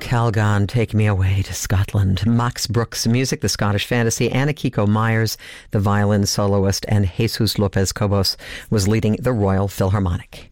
Calgon, Take Me Away to Scotland. Max Brooks music, the Scottish Fantasy. Anna Kiko Myers, the violin soloist, and Jesus Lopez Cobos was leading the Royal Philharmonic.